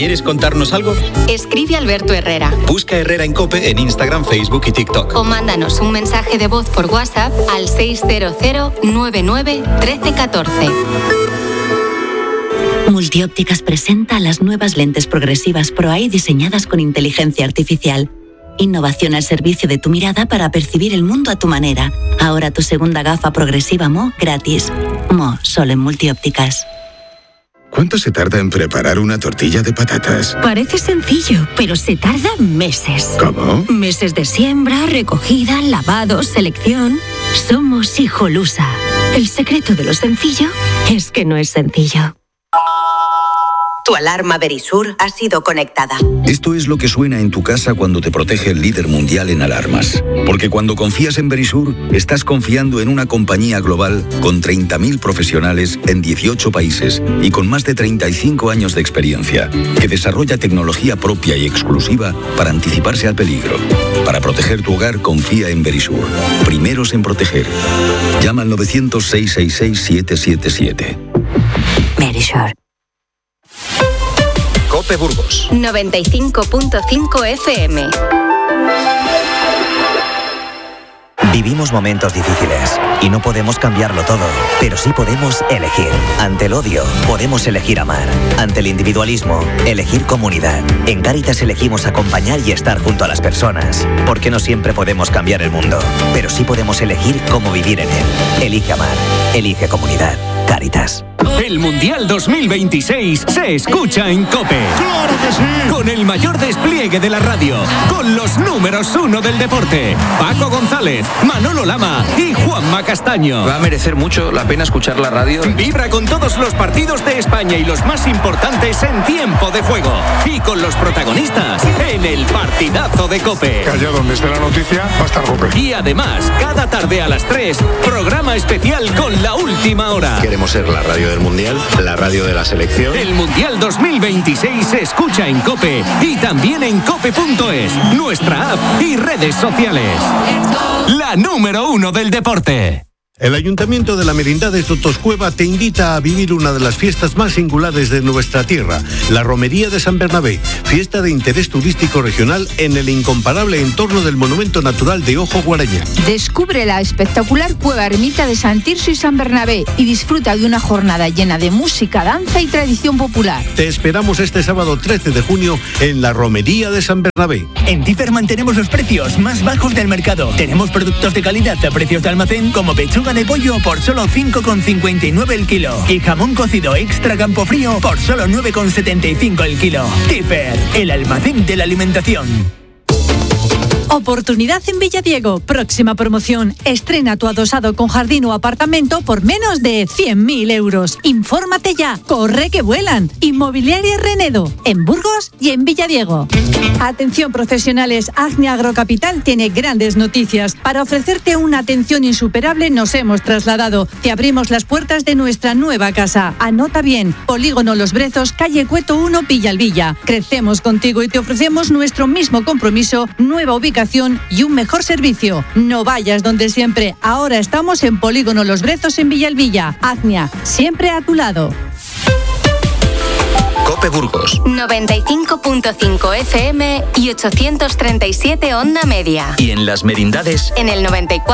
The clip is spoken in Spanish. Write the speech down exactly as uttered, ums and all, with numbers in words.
¿Quieres contarnos algo? Escribe Alberto Herrera. Busca Herrera en COPE en Instagram, Facebook y TikTok. O mándanos un mensaje de voz por WhatsApp al seis cero cero nueve nueve uno tres uno cuatro. Multiópticas presenta las nuevas lentes progresivas Pro Eye diseñadas con inteligencia artificial. Innovación al servicio de tu mirada para percibir el mundo a tu manera. Ahora tu segunda gafa progresiva M O gratis. M O, solo en Multiópticas. ¿Cuánto se tarda en preparar una tortilla de patatas? Parece sencillo, pero se tarda meses. ¿Cómo? Meses de siembra, recogida, lavado, selección. Somos Hijolusa. El secreto de lo sencillo es que no es sencillo. Tu alarma Verisur ha sido conectada. Esto es lo que suena en tu casa cuando te protege el líder mundial en alarmas. Porque cuando confías en Verisur, estás confiando en una compañía global con treinta mil profesionales en dieciocho países y con más de treinta y cinco años de experiencia, que desarrolla tecnología propia y exclusiva para anticiparse al peligro. Para proteger tu hogar, confía en Verisur. Primeros en proteger. Llama al novecientos, seiscientos sesenta y seis, siete siete siete. Verisur. COPE Burgos noventa y cinco punto cinco F M. Vivimos momentos difíciles y no podemos cambiarlo todo, pero sí podemos elegir. Ante el odio, podemos elegir amar. Ante el individualismo, elegir comunidad. En Cáritas elegimos acompañar y estar junto a las personas, porque no siempre podemos cambiar el mundo, pero sí podemos elegir cómo vivir en él. Elige amar, elige comunidad. Cáritas. El Mundial dos mil veintiséis se escucha en COPE. ¡Claro que sí! Con el mayor despliegue de la radio, con los números uno del deporte, Paco González, Manolo Lama y Juanma Castaño. Va a merecer mucho la pena escuchar la radio. Vibra con todos los partidos de España y los más importantes en tiempo de juego. Y con los protagonistas en el partidazo de COPE. Que allá donde esté la noticia va a estar COPE. Y además, cada tarde a las tres, programa especial con la última hora. Queremos ser la radio del Mundial, la radio de la selección. El Mundial dos mil veintiséis se escucha en COPE y también en cope punto es, nuestra app y redes sociales. La número uno del deporte. El Ayuntamiento de la Merindades de Toscueva te invita a vivir una de las fiestas más singulares de nuestra tierra, la Romería de San Bernabé, fiesta de interés turístico regional en el incomparable entorno del Monumento Natural de Ojo Guaraña. Descubre la espectacular cueva ermita de San Tirso y San Bernabé y disfruta de una jornada llena de música, danza y tradición popular. Te esperamos este sábado trece de junio en la Romería de San Bernabé. En Tifer mantenemos los precios más bajos del mercado. Tenemos productos de calidad a precios de almacén como pechuga de pollo por solo cinco con cincuenta y nueve el kilo y jamón cocido extra Campofrío por solo nueve con setenta y cinco el kilo. Tifer, el almacén de la alimentación. Oportunidad en Villadiego. Próxima promoción. Estrena tu adosado con jardín o apartamento por menos de cien mil euros. Infórmate ya. Corre que vuelan. Inmobiliaria Renedo. En Burgos y en Villadiego. Atención profesionales. Acne Agrocapital tiene grandes noticias. Para ofrecerte una atención insuperable nos hemos trasladado. Te abrimos las puertas de nuestra nueva casa. Anota bien. Polígono Los Brezos, calle Cueto uno, Villalvilla. Crecemos contigo y te ofrecemos nuestro mismo compromiso, nueva ubicación y un mejor servicio. No vayas donde siempre. Ahora estamos en Polígono Los Brezos en Villalvilla. Acnia, siempre a tu lado. COPE Burgos noventa y cinco punto cinco F M y ochocientos treinta y siete onda media. Y en Las Merindades en el noventa y cuatro